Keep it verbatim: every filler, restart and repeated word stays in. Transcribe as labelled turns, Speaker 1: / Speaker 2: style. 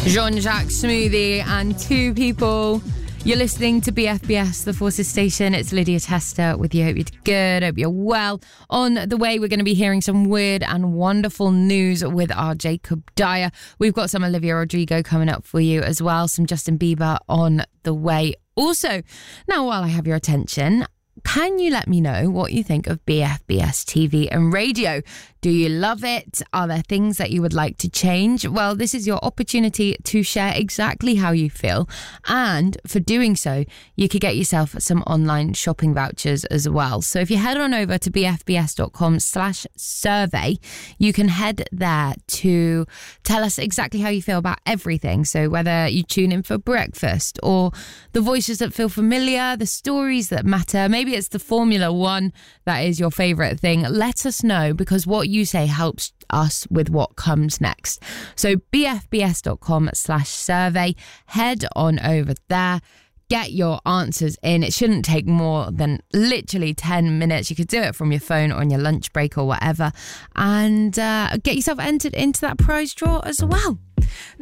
Speaker 1: Jean-Jacques Smoothie and Two People. You're listening to B F B S, the Forces Station. It's Lydia Tester with you. Hope you're good. Hope you're well. On the way, we're going to be hearing some weird and wonderful news with our Jacob Dyer. We've got some Olivia Rodrigo coming up for you as well. Some Justin Bieber on the way. Also, now while I have your attention, can you let me know what you think of B F B S T V and radio? Do you love it? Are there things that you would like to change? Well, this is your opportunity to share exactly how you feel. And for doing so, you could get yourself some online shopping vouchers as well. So if you head on over to bfbs.com slash survey, you can head there to tell us exactly how you feel about everything. So whether you tune in for breakfast or the voices that feel familiar, the stories that matter, maybe it's the Formula One that is your favourite thing. Let us know, because what you say helps us with what comes next. So bfbs.com slash survey. Head on over there. Get your answers in. It shouldn't take more than literally ten minutes. You could do it from your phone or on your lunch break or whatever. And uh, get yourself entered into that prize draw as well.